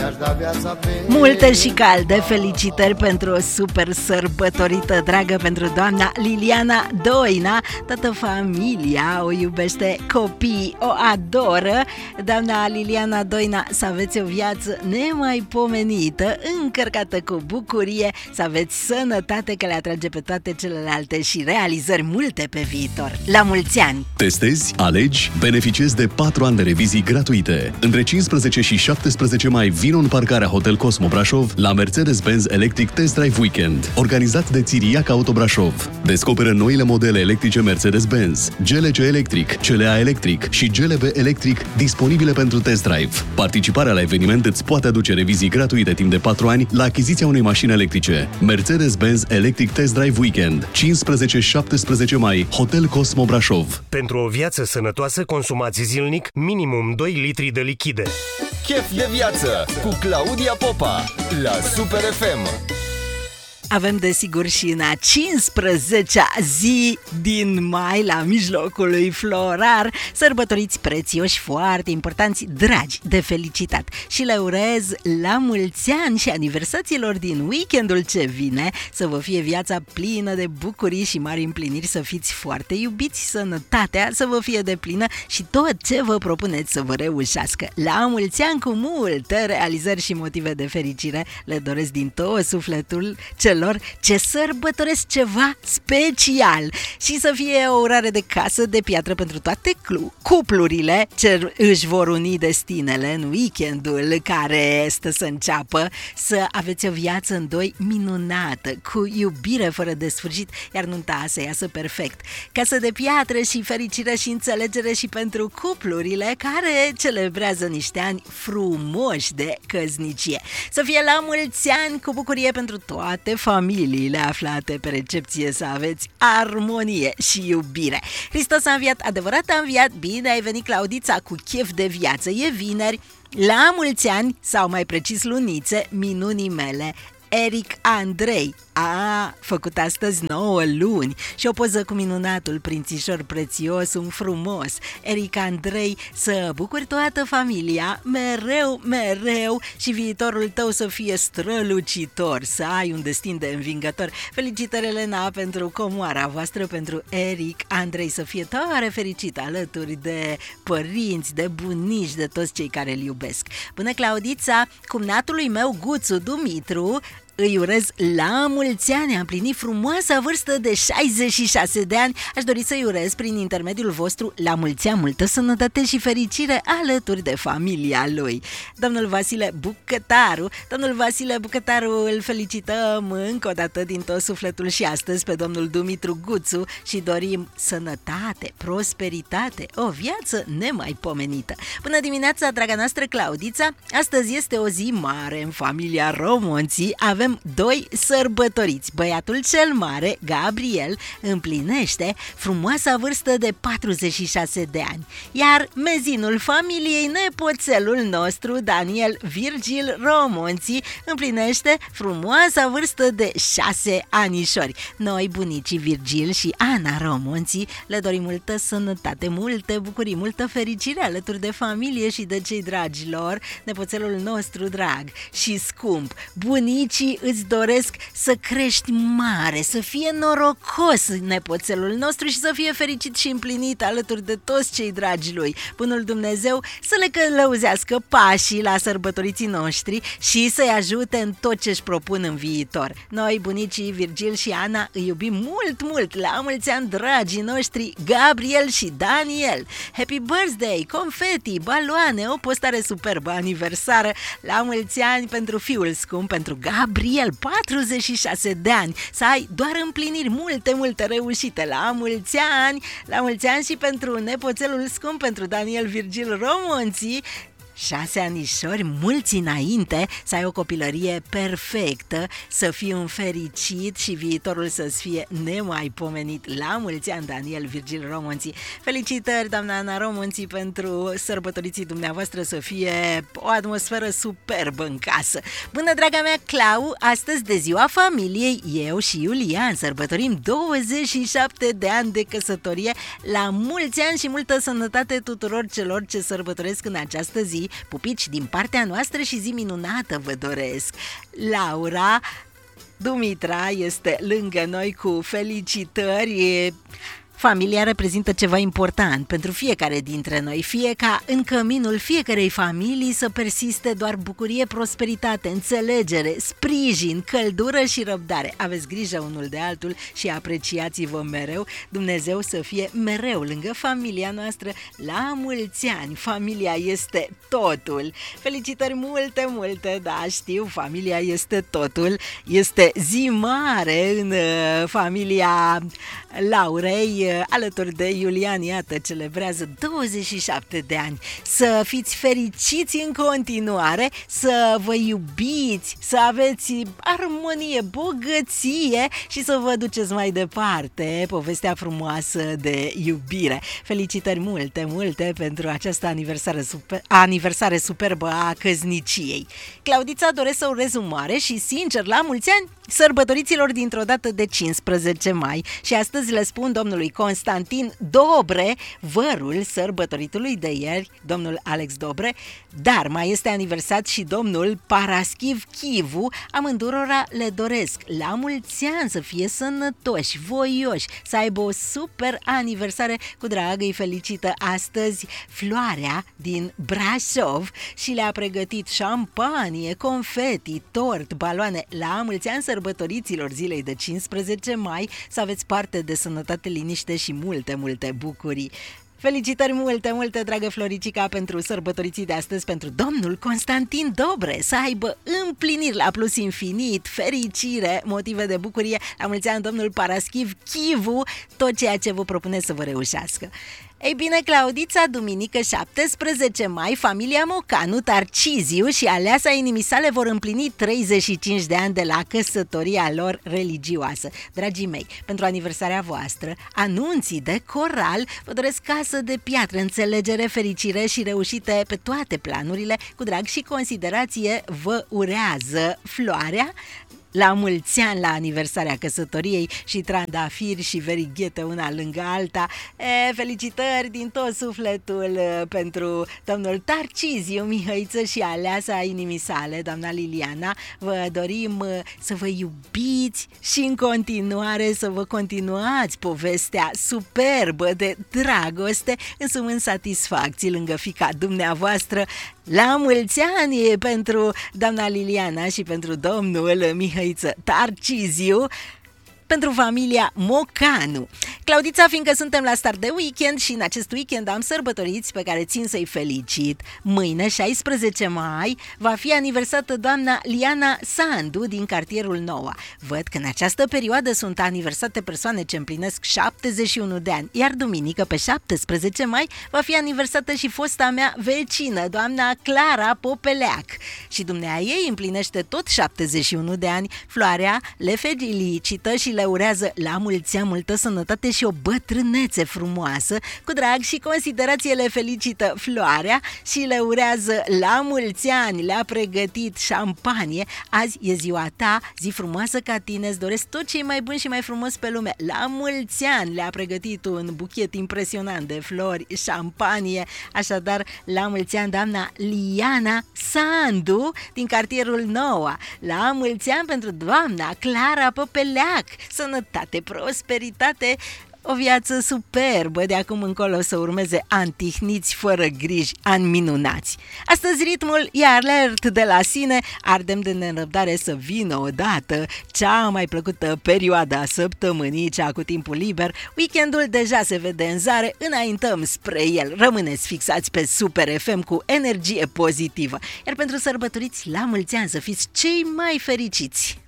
mi-aș da viața pe multe și calde felicitări pentru o super sărbătorită dragă pentru doamna Liliana Doina. Toată familia o iubește, copiii o adoră. Doamna Liliana Doina, să aveți o viață nemaipomenită, încărcată cu bucurie, să aveți sănătate că le atrage pe toate celelalte și realizări multe pe viitor. La mulți ani! Testezi, alegi, beneficiezi de 4 ani de revizii gratuite. Între 15 și 17 mai vino în parcarea Hotel Cosmo Brașov la Mercedes-Benz Electric Test Drive Weekend, organizat de Țiriac Auto Brașov. Descoperă noile modele electrice Mercedes-Benz, GLC Electric, CLA Electric și GLB Electric disponibile pentru test drive. Participarea la eveniment îți poate aduce revizii gratuite timp de 4 ani la achiziția unei mașini electrice. Mercedes-Benz Electric Test Drive Weekend, 15-17 mai, Hotel Cosmo Brașov. Pentru o viață sănătoasă, consumați zilnic minimum 2 litri de lichide. Chef de viață cu Claudia Popa la Super FM. Avem desigur și în a 15-a zi din mai, la mijlocul lui florar, sărbătoriți prețioși foarte importanți, dragi de felicitat. Și le urez la mulți ani și aniversațiilor din weekendul ce vine, să vă fie viața plină de bucurii și mari împliniri, să fiți foarte iubiți, sănătatea să vă fie deplină și tot ce vă propuneți să vă reușească. La mulți ani cu multe realizări și motive de fericire le doresc din tot sufletul celor ce sărbătoresc ceva special și să fie o urare de casă de piatră pentru toate cuplurile ce își vor uni destinele în weekendul care stă să înceapă, să aveți o viață în doi minunată, cu iubire fără de sfârșit, iar nunta să iasă perfect. Casă de piatră și fericire și înțelegere și pentru cuplurile care celebrează niște ani frumoși de căsnicie. Să fie la mulți ani cu bucurie pentru toate familiile aflate pe recepție, să aveți armonie și iubire. Hristos a înviat, adevărat a înviat, bine ai venit Claudița cu chef de viață. E vineri, la mulți ani, sau mai precis lunițe, minunii mele, Eric Andrei a făcut astăzi 9 luni și o poză cu minunatul prințișor prețios, un frumos Eric Andrei, să bucuri toată familia mereu, mereu și viitorul tău să fie strălucitor, să ai un destin de învingător. Felicitări, Elena, pentru comoara voastră, pentru Eric Andrei, să fie tare fericit alături de părinți, de bunici, de toți cei care îl iubesc. Bună, Claudița, cumnatului meu Guțu Dumitru îi urez la mulți ani, a împlinit frumoasa vârstă de 66 de ani. Aș dori să-i urez prin intermediul vostru la mulți ani multă sănătate și fericire alături de familia lui. Domnul Vasile Bucătaru, îl felicităm încă o dată din tot sufletul și astăzi pe domnul Dumitru Guțu și dorim sănătate, prosperitate, o viață nemaipomenită. Bună dimineața, draga noastră Claudița, astăzi este o zi mare în familia Romonții. Avem 2 sărbătoriți. Băiatul cel mare, Gabriel, împlinește frumoasa vârstă de 46 de ani, iar mezinul familiei, nepoțelul nostru, Daniel Virgil Romonții, împlinește frumoasa vârstă de 6 anișori. Noi, bunicii Virgil și Ana Romonții, le dorim multă sănătate, multe bucurii, multă fericire alături de familie și de cei dragi lor. Nepoțelul nostru drag și scump, bunicii îți doresc să crești mare, să fie norocos nepoțelul nostru și să fie fericit și împlinit alături de toți cei dragi lui. Bunul Dumnezeu să le călăuzească pașii la sărbătoriții noștri și să-i ajute în tot ce-și propun în viitor. Noi, bunicii Virgil și Ana, îi iubim mult, mult. La mulți ani, dragii noștri Gabriel și Daniel. Happy birthday, confeti, baloane, o postare superbă aniversară. La mulți ani pentru fiul scump, pentru Gabriel, 46 de ani, să ai doar împliniri, multe reușite. La mulți ani și pentru nepoțelul scump, pentru Daniel Virgil Romonții, 6 anișori, mulți înainte, să ai o copilărie perfectă, să fii un fericit și viitorul să-ți fie nemaipomenit. La mulți ani, Daniel Virgil Romonții. Felicitări, doamna Ana Romonții, pentru sărbătoriții dumneavoastră, să fie o atmosferă superbă în casă. Bună, draga mea Clau, astăzi de ziua familiei, eu și Iulian sărbătorim 27 de ani de căsătorie. La mulți ani și multă sănătate tuturor celor ce sărbătoresc în această zi. zi, pupici din partea noastră și zi minunată vă doresc. Laura Dumitra este lângă noi cu felicitări. Familia reprezintă ceva important pentru fiecare dintre noi, fie ca în căminul fiecarei familii să persiste doar bucurie, prosperitate, înțelegere, sprijin, căldură și răbdare. Aveți grijă unul de altul și apreciați-vă mereu. Dumnezeu să fie mereu lângă familia noastră. La mulți ani, familia este totul. Felicitări multe, da, știu, familia este totul. Este zi mare în familia Laurei, alături de Iulian, iată, celebrează 27 de ani. Să fiți fericiți în continuare, să vă iubiți, să aveți armonie, bogăție și să vă duceți mai departe povestea frumoasă de iubire. Felicitări multe pentru această aniversare superbă a căsniciei. Claudița, doresc să urez un mare și sincer la mulți ani sărbătoriților dintr-o dată de 15 mai și astăzi le spun domnului Constantin Dobre, vărul sărbătoritului de ieri, domnul Alex Dobre, dar mai este aniversat și domnul Paraschiv Chivu, amândurora le doresc la mulți ani, să fie sănătoși, voioși, să aibă o super aniversare. Cu drag îi felicită astăzi Floarea din Brașov și le-a pregătit șampanie, confeti, tort, baloane. La mulți ani sărbătoriților zilei de 15 mai, să aveți parte de sănătate, liniște și multe bucurii. Felicitări multe, dragă Floricica, pentru sărbătoriții de astăzi, pentru domnul Constantin Dobre, să aibă împliniri la plus infinit, fericire, motive de bucurie. La mulți ani, domnul Paraschiv Chivu, tot ceea ce vă propune să vă reușească. Ei bine, Claudița, duminică 17 mai, familia Mocanu, Tarciziu și aleasa inimii sale vor împlini 35 de ani de la căsătoria lor religioasă. Dragii mei, pentru aniversarea voastră, anunții de coral, vă doresc casă de piatră, înțelegere, fericire și reușite pe toate planurile. Cu drag și considerație vă urează Floarea. La mulți ani la aniversarea căsătoriei și trandafiri și verighete una lângă alta. Felicitări din tot sufletul pentru domnul Tarciziu, Mihăiță și aleasa inimii sale, doamna Liliana. Vă dorim să vă iubiți și în continuare să vă continuați povestea superbă de dragoste, însumând satisfacții lângă fiica dumneavoastră. La mulți ani pentru doamna Liliana și pentru domnul Mihăiță Tarciziu, pentru familia Mocanu. Claudița, fiindcă suntem la start de weekend și în acest weekend am sărbătoriți pe care țin să-i felicit. Mâine, 16 mai, va fi aniversată doamna Liana Sandu din cartierul Noua. Văd că în această perioadă sunt aniversate persoane ce împlinesc 71 de ani, iar duminică, pe 17 mai, va fi aniversată și fosta mea vecină, doamna Clara Popeleac. Și dumnea ei împlinește tot 71 de ani. Floarea le felicită și le urează la mulți ani multă sănătate și o bătrânețe frumoasă. Cu drag și considerație le felicită Floarea și le urează la mulți ani. Le-a pregătit șampanie. Azi e ziua ta, zi frumoasă ca tine, îți doresc tot ce e mai bun și mai frumos pe lume. La mulți ani le-a pregătit un buchet impresionant de flori, șampanie. Așadar, la mulți ani, doamna Liana Sandu din cartierul Noua. La mulți ani pentru doamna Clara Popeleac. Sănătate, prosperitate, o viață superbă, de acum încolo să urmeze ani tihniți, fără griji, ani minunați. Astăzi ritmul e alert de la sine, ardem de nerăbdare să vină odată cea mai plăcută perioadă a săptămânii, cea cu timpul liber. Weekendul deja se vede în zare, înaintăm spre el. Rămâneți fixați pe Super FM cu energie pozitivă. Iar pentru sărbătoriți, la mulți ani să fiți cei mai fericiți!